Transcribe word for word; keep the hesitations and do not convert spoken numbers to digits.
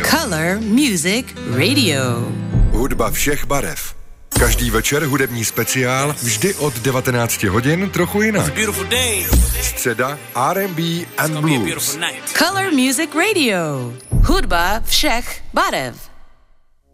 Color Music Radio. Hudba všech barev. Každý večer hudební speciál, vždy od devatenáct hodin, trochu jinak. Středa R and B and Blues. Color Music Radio. Hudba všech barev.